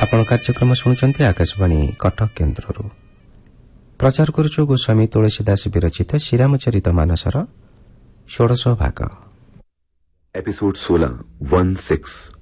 ଆପଣ କାର୍ଯ୍ୟକ୍ରମ ଶୁଣୁଛନ୍ତି ଆକାଶବାଣୀ କଟକ କେନ୍ଦ୍ରରୁ। ପ୍ରଚାର କରୁଛୁ ଗୋସ୍ୱାମୀ ତୁଳସୀଦାସ ବିରଚିତ ଶ୍ରୀରାମଚରିତ ମାନସର 16 ଭାଗ। एपिसोड 16 1-6।